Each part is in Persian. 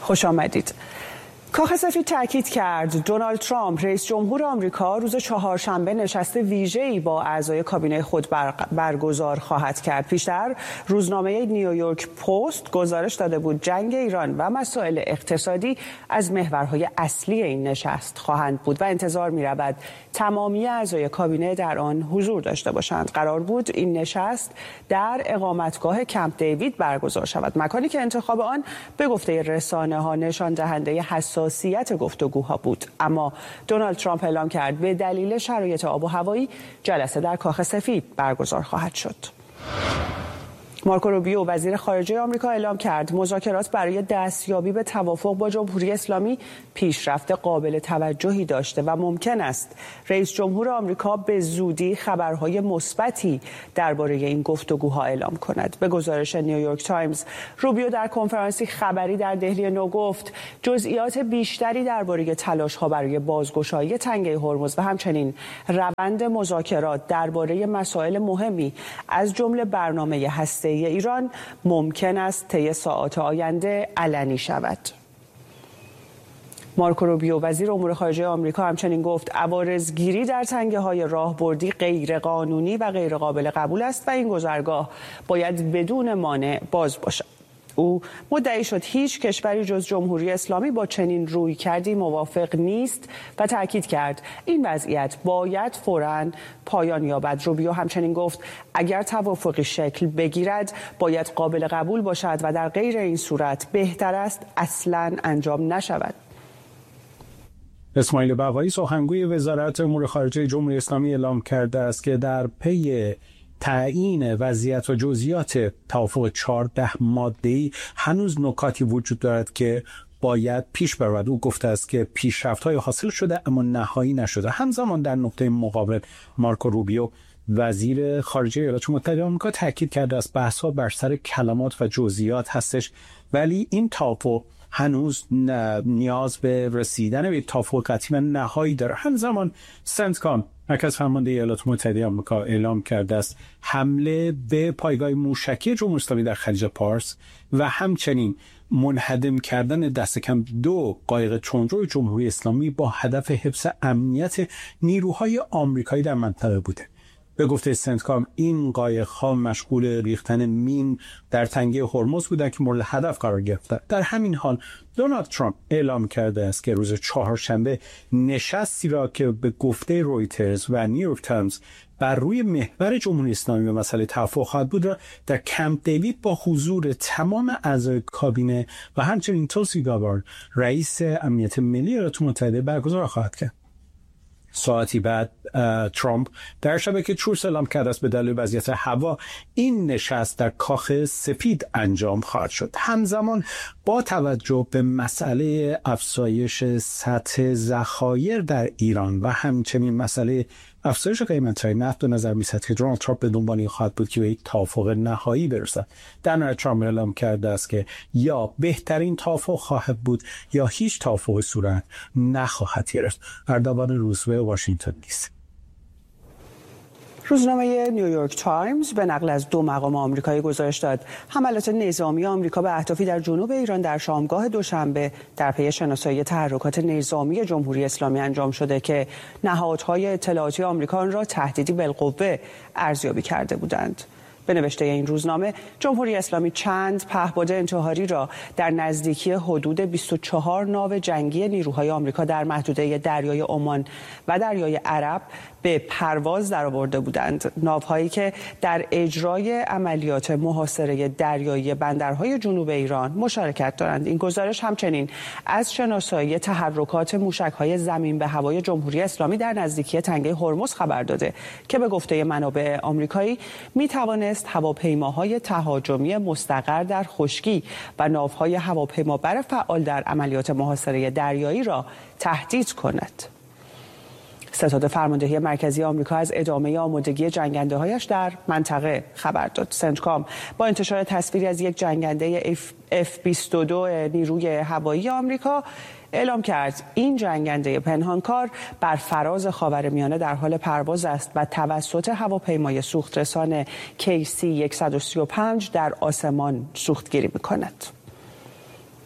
خوش آمدید. کاخ سفید تاکید کرد دونالد ترامپ رئیس جمهور آمریکا روز چهارشنبه نشست ویژه‌ای با اعضای کابینه خود برگزار خواهد کرد. پیشتر روزنامه نیویورک پست گزارش داده بود جنگ ایران و مسائل اقتصادی از محورهای اصلی این نشست خواهند بود و انتظار می‌رود تمامی اعضای کابینه در آن حضور داشته باشند. قرار بود این نشست در اقامتگاه کمپ دیوید برگزار شود، مکانی که انتخاب آن به گفته رسانه‌ها نشان دهنده حساسیت گفتگوها بود. اما دونالد ترامپ اعلام کرد به دلیل شرایط آب و هوایی جلسه در کاخ سفید برگزار خواهد شد. مارکو روبیو وزیر خارجه آمریکا اعلام کرد مذاکرات برای دستیابی به توافق با جمهوری اسلامی پیشرفت قابل توجهی داشته و ممکن است رئیس جمهور آمریکا به زودی خبرهای مثبتی درباره این گفتگوها اعلام کند. به گزارش نیویورک تایمز، روبیو در کنفرانسی خبری در دهلی نو گفت جزئیات بیشتری درباره تلاش‌ها برای بازگشایی تنگه هرمز و همچنین روند مذاکرات درباره مسائل مهمی از جمله برنامه هسته‌ای ایران ممکن است طی ساعات آینده علنی شود. مارکو روبیو وزیر امور خارجه آمریکا همچنین گفت عوارضگیری در تنگه‌های راهبردی غیرقانونی و غیرقابل قبول است و این گذرگاه باید بدون مانع باز باشد. او مدعی شد هیچ کشوری جز جمهوری اسلامی با چنین رویکردی موافق نیست و تاکید کرد این وضعیت باید فوراً پایان یابد. روبیو همچنین گفت اگر توافقی شکل بگیرد باید قابل قبول باشد و در غیر این صورت بهتر است اصلاً انجام نشود. اسماعیل بقایی سخنگوی وزارت امور خارجه جمهوری اسلامی اعلام کرده است که در پی تعیین وضعیت و جزئیات توافق 14 ماده‌ای هنوز نکاتی وجود دارد که باید پیش برود. او گفته است که پیشرفت‌های حاصل شده اما نهایی نشده. همزمان در نقطه مقابل مارکو روبیو وزیر خارجه ایالات متحده آمریکا تاکید کرده است بحث‌ها بر سر کلمات و جزئیات هستش، ولی این توافق هنوز نیاز به رسیدن به توافق قطعی و نهایی داره. همزمان سنتکام مرکز فرمانده ایالات متحده آمریکا اعلام کرده است حمله به پایگاه موشکی جمهوری اسلامی در خلیج پارس و همچنین منهدم کردن دست کم 2 قایق تندرو جمهوری اسلامی با هدف حفظ امنیت نیروهای آمریکایی در منطقه بوده. به گفته سنتکام این قایق‌ها مشغول ریختن مین در تنگه هرمز بودند که مورد هدف قرار گرفتند. در همین حال دونالد ترامپ اعلام کرده است که روز چهارشنبه نشستی را که به گفته رویترز و نیویورک تایمز بر روی محور جمهوری اسلامی و مسئله توافق خواهد بود را در کمپ دیوید با حضور تمام اعضای کابینه و همچنین توسی گابارد رئیس امنیت ملی ایالات متحده برگزار خواهد کرد. ساعتی بعد ترامپ در شبکه تروث اعلام کرده است به دلیل وضعیت هوا این نشست در کاخ سفید انجام خواهد شد. همزمان با توجه به مسئله افزایش سطح ذخایر در ایران و همچنین مسئله افزایش قیمت‌های نفت به نظر می‌رسد که دونالد ترامپ به دنبال این خواهد بود که به یک توافق نهایی برسد. در نهایت ترامپ اعلام کرده است که یا بهترین توافق خواهد بود یا هیچ توافقی صورت نخواهد گرفت. اردوان روزبه، واشنگتن دی سی. روزنامه نیویورک تایمز به نقل از 2 مقام آمریکایی گزارش داد حملات نظامی آمریکا به اهدافی در جنوب ایران در شامگاه دوشنبه در پی شناسایی تحرکات نظامی جمهوری اسلامی انجام شده که نهادهای اطلاعاتی آمریکا آن را تهدیدی بالقوه ارزیابی کرده بودند. به نوشته این روزنامه جمهوری اسلامی چند پهپاد انتحاری را در نزدیکی حدود 24 ناو جنگی نیروهای آمریکا در محدوده دریای عمان و دریای عرب به پرواز درآورده بودند. ناوهایی که در اجرای عملیات محاصره دریایی بندرهای جنوب ایران مشارکت دارند. این گزارش همچنین از شناسایی تحرکات موشک‌های زمین به هوای جمهوری اسلامی در نزدیکی تنگه هرمز خبر داده که به گفته منابع آمریکایی می‌توانست هواپیماهای تهاجمی مستقر در خشکی و ناوهای هواپیمابر فعال در عملیات محاصره دریایی را تهدید کند. ستاد فرماندهی مرکزی آمریکا از ادامه آمادگی جنگنده‌هایش در منطقه خبر داد. سنتکام با انتشار تصویری از یک جنگنده F-22 نیروی هوایی آمریکا اعلام کرد این جنگنده پنهانکار بر فراز خاورمیانه در حال پرواز است و توسط هواپیمای سوخترسان KC-135 در آسمان سوختگیری می‌کند.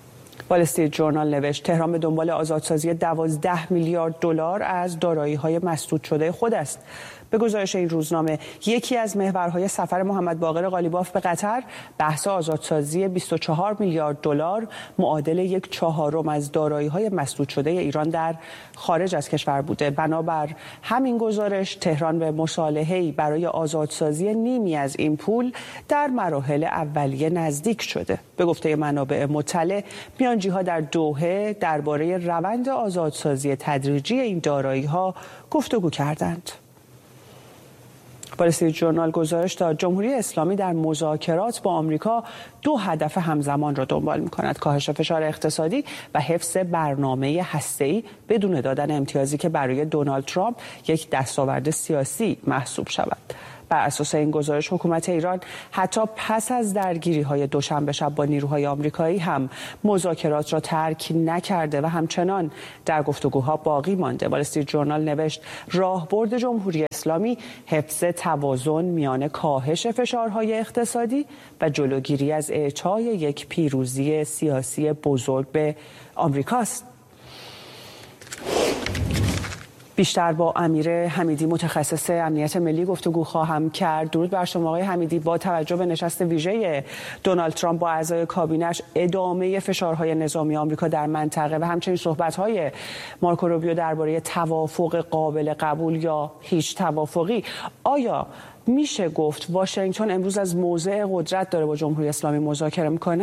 وال استریت ژورنال نوشت تهران به دنبال آزادسازی 12 میلیارد دلار از دارایی‌های مسدود شده خود است. به گزارش این روزنامه یکی از محورهای سفر محمد باقر قالیباف به قطر بحث آزادسازی 24 میلیارد دلار معادل 1/4 از دارایی‌های مسدود شده ایران در خارج از کشور بوده. بنابر همین گزارش تهران به مصالحه‌ای برای آزادسازی نیمی از این پول در مراحل اولیه نزدیک شده. به گفته منابع مطلع میانجی‌ها در دوحه درباره روند آزادسازی تدریجی این دارایی‌ها گفتگو کردند. وال استریت ژورنال گزارش داد جمهوری اسلامی در مذاکرات با آمریکا 2 هدف همزمان را دنبال می‌کند: کاهش فشار اقتصادی و حفظ برنامه هسته‌ای بدون دادن امتیازی که برای دونالد ترامپ یک دستاورد سیاسی محسوب شود. بر اساس این گزارش حکومت ایران حتی پس از درگیری‌های دوشنبه شب با نیروهای آمریکایی هم مذاکرات را ترک نکرده و همچنان در گفتگوها باقی مانده. وال استریت ژورنال نوشت راهبرد جمهوری اسلامی حفظ توازن میان کاهش فشارهای اقتصادی و جلوگیری از اعطای یک پیروزی سیاسی بزرگ به آمریکاست. بیشتر با امیر حمیدی متخصص امنیت ملی گفتگو خواهم کرد. درود بر شما آقای حمیدی. با توجه به نشست ویژه دونالد ترامپ با اعضای کابینه‌اش ادامه فشارهای نظامی آمریکا در منطقه و همچنین صحبت‌های مارکو روبیو درباره توافق قابل قبول یا هیچ توافقی، آیا میشه گفت واشنگتن امروز از موضع قدرت داره با جمهوری اسلامی مذاکره میکنه؟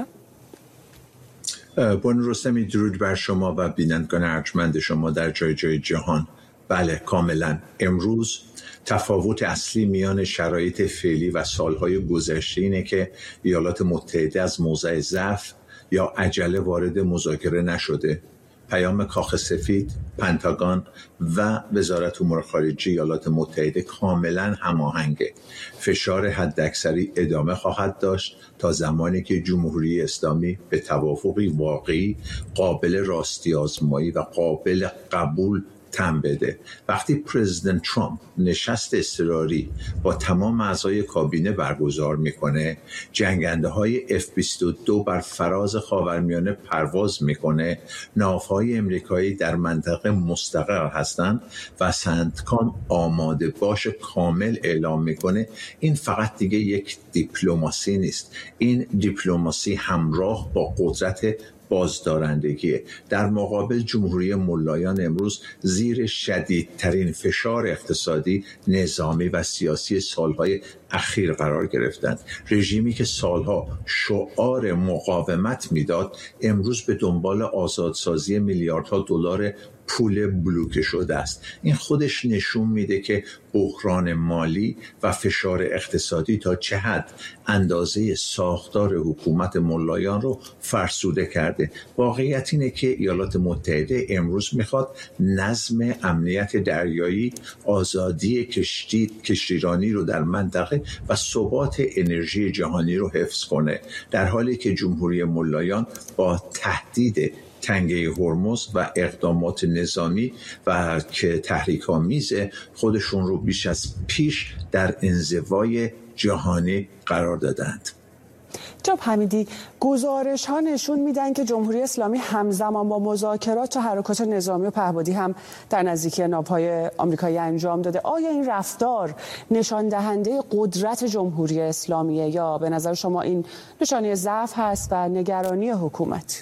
بانو رستمی، درود بر شما و بینندگان ارجمند شما در جای جای جهان. بله، کاملا. امروز تفاوت اصلی میان شرایط فعلی و سالهای گذشته اینه که ایالات متحده از موضع ضعف یا عجله وارد مذاکره نشده. پیام کاخ سفید، پنتاگون و وزارت امور خارجه ایالات متحده کاملا هماهنگه. فشار حداکثری ادامه خواهد داشت تا زمانی که جمهوری اسلامی به توافقی واقعی، قابل راستی آزمایی و قابل قبول تم بده. وقتی پرزیدنت ترامپ نشست اضطراری با تمام اعضای کابینه برگزار میکنه، جنگنده های F-22 بر فراز خاورمیانه پرواز میکنه، ناوهای امریکایی در منطقه مستقر هستند و سنتکام آماده باش کامل اعلام میکنه، این فقط دیگه یک دیپلماسی نیست. این دیپلماسی همراه با قدرت بازدارندگیه. در مقابل جمهوری ملایان امروز زیر شدیدترین فشار اقتصادی، نظامی و سیاسی سالهای اخیر قرار گرفتند. رژیمی که سالها شعار مقاومت میداد امروز به دنبال آزادسازی میلیاردها دلار پول بلوکه شده است. این خودش نشون میده که بحران مالی و فشار اقتصادی تا چه حد اندازه ساختار حکومت ملایان رو فرسوده کرده. واقعیت اینه که ایالات متحده امروز میخواد نظم امنیت دریایی، آزادی کشتیرانی رو در منطقه و ثبات انرژی جهانی رو حفظ کنه، در حالی که جمهوری ملایان با تهدید تنگه هرمز و اقدامات نظامی و که تحریک‌آمیز خودشون رو بیش از پیش در انزوای جهانی قرار دادند. جناب حمیدی، گزارش ها نشون میدن که جمهوری اسلامی همزمان با مذاکرات تحرکات نظامی و پهپادی هم در نزدیکی ناوهای آمریکایی انجام داده. آیا این رفتار نشان دهنده قدرت جمهوری اسلامیه یا به نظر شما این نشانه ضعف هست و نگرانی حکومت؟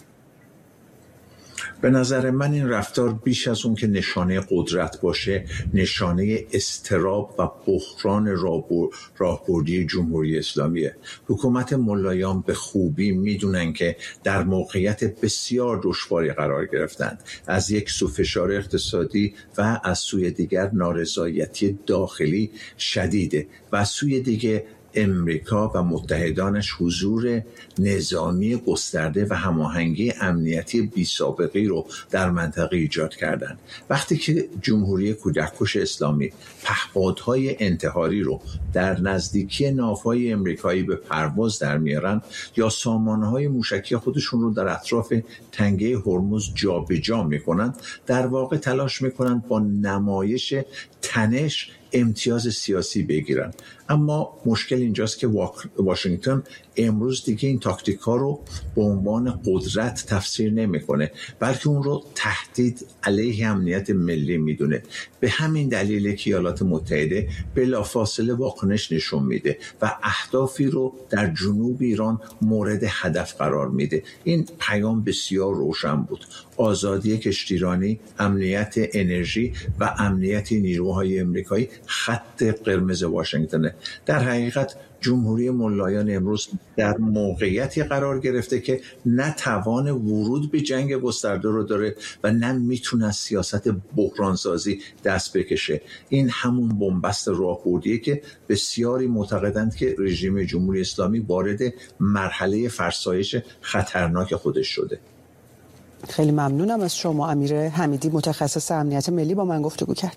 به نظر من این رفتار بیش از اون که نشانه قدرت باشه، نشانه اضطراب و بحران راهبردی جمهوری اسلامیه. حکومت ملایان به خوبی میدونن که در موقعیت بسیار دشواری قرار گرفتند. از یک سو فشار اقتصادی و از سوی دیگر نارضایتی داخلی شدیده و از سوی دیگه امریکا و متحدانش حضور نظامی گسترده و هماهنگی امنیتی بی‌سابقه‌ای رو در منطقه ایجاد کردند. وقتی که جمهوری کودککش اسلامی پهپادهای انتحاری رو در نزدیکی ناوهای امریکایی به پرواز در میارن یا سامانه‌های موشکی خودشون رو در اطراف تنگه هرمز جابجا میکنن، در واقع تلاش میکنن با نمایش تنش امتیاز سیاسی بگیرن. اما مشکل اینجاست که واشنگتن امروز دیگه این تاکتیک ها رو به عنوان قدرت تفسیر نمیکنه، بلکه اون رو تهدید علیه امنیت ملی میدونه. به همین دلیل که ایالات متحده بلافاصله واکنش نشون میده و اهدافی رو در جنوب ایران مورد هدف قرار میده. این پیام بسیار روشن بود: آزادی کشتیرانی، امنیت انرژی و امنیت نیروهای امریکایی خط قرمز واشنگتنه. در حقیقت جمهوری ملایان امروز در موقعیتی قرار گرفته که نه توان ورود به جنگ گسترده رو داره و نه میتونه از سیاست بحرانسازی دست بکشه. این همون بنبست راهبردیه که بسیاری معتقدند که رژیم جمهوری اسلامی وارد مرحله فرسایش خطرناک خودش شده. خیلی ممنونم از شما. امیر حمیدی، متخصص امنیت ملی، با من گفتگو کرد.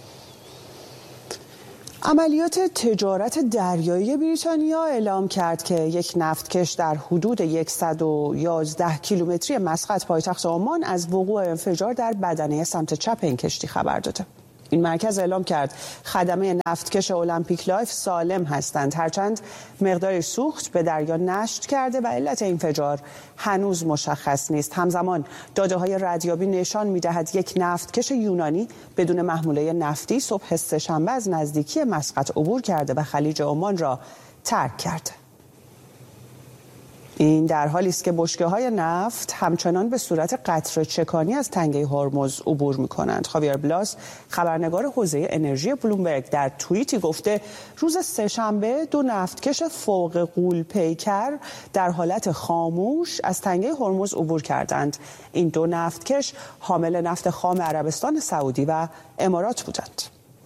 عملیات تجارت دریایی بریتانیا اعلام کرد که یک نفتکش در حدود 111 کیلومتری مسقط پایتخت عمان از وقوع انفجار در بدنه سمت چپ این کشتی خبر داده. این مرکز اعلام کرد خدمه نفتکش المپیک لایف سالم هستند، هرچند مقداری سوخت به دریا نشت کرده و علت انفجار هنوز مشخص نیست. همزمان داده‌های ردیابی نشان می‌دهد یک نفتکش یونانی بدون محموله نفتی صبح سه‌شنبه از نزدیکی مسقط عبور کرده و خلیج عمان را ترک کرده. این در حالی است که بشکه‌های نفت همچنان به صورت قطره چکانی از تنگه هرمز عبور می‌کنند. خاویر بلاس، خبرنگار حوزه انرژی بلومبرگ، در توییتی گفته روز سه‌شنبه 2 نفتکش فوق غول پیکر در حالت خاموش از تنگه هرمز عبور کردند. این 2 نفتکش حامل نفت خام عربستان سعودی و امارات بودند.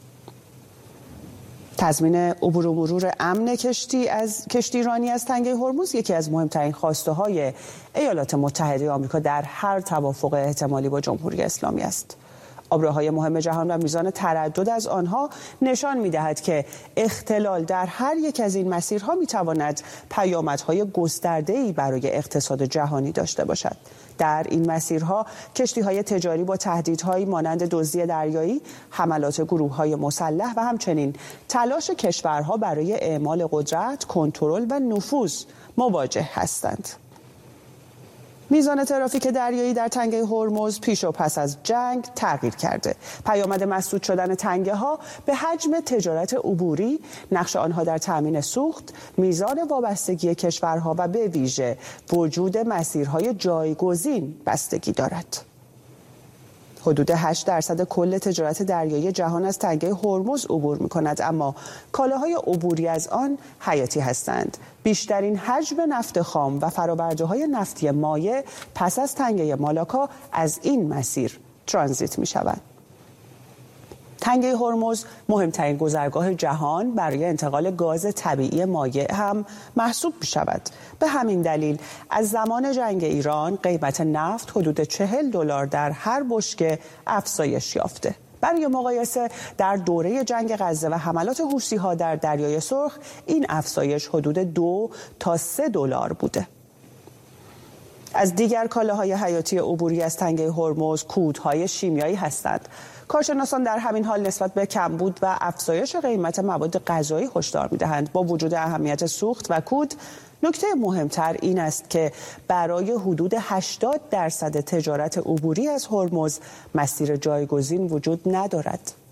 تضمین عبور و مرور امن کشتیرانی از تنگه هرمز یکی از مهمترین خواسته‌های ایالات متحده آمریکا در هر توافق احتمالی با جمهوری اسلامی است. آبراهای مهم جهان و میزان تردد از آنها نشان می‌دهد که اختلال در هر یک از این مسیرها می‌تواند پیامدهای گسترده‌ای برای اقتصاد جهانی داشته باشد. در این مسیرها کشتی‌های تجاری با تهدیدهایی مانند دزدی دریایی، حملات گروه‌های مسلح و همچنین تلاش کشورها برای اعمال قدرت، کنترل و نفوذ مواجه هستند. میزان ترافیک دریایی در تنگه هرمز پیش و پس از جنگ تغییر کرده. پیامد مسدود شدن تنگه ها به حجم تجارت عبوری، نقش آنها در تامین سوخت، میزان وابستگی کشورها و به ویژه وجود مسیرهای جایگزین بستگی دارد. حدود 8% کل تجارت دریایی جهان از تنگه هرمز عبور می‌کند، اما کالاهای عبوری از آن حیاتی هستند. بیشترین حجم نفت خام و فرآورده‌های نفتی مایع پس از تنگه مالاکا از این مسیر ترانزیت می‌شوند. تنگه هرمز مهمترین گذرگاه جهان برای انتقال گاز طبیعی مایع هم محسوب می شود. به همین دلیل از زمان جنگ ایران قیمت نفت حدود $40 در هر بشکه افزایش یافته. برای مقایسه در دوره جنگ غزه و حملات حوثی‌ها در دریای سرخ این افزایش حدود $2 تا $3 بوده. از دیگر کالاهای حیاتی عبوری از تنگه هرمز کودهای شیمیایی هستند. کارشناسان در همین حال نسبت به کمبود و افزایش قیمت مواد غذایی هشدار می‌دهند. با وجود اهمیت سوخت و کود، نکته مهمتر این است که برای حدود 80% تجارت عبوری از هرمز مسیر جایگزین وجود ندارد.